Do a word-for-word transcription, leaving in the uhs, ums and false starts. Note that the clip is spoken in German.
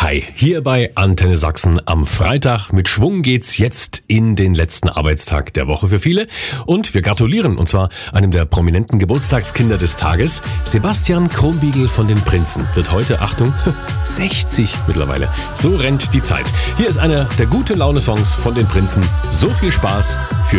Hi, hier bei Antenne Sachsen am Freitag. Mit Schwung geht's jetzt in den letzten Arbeitstag der Woche für viele. Und wir gratulieren, und zwar einem der prominenten Geburtstagskinder des Tages. Sebastian Krumbiegel von den Prinzen wird heute, Achtung, sechzig mittlerweile. So rennt die Zeit. Hier ist einer der gute Laune-Songs von den Prinzen. So viel Spaß für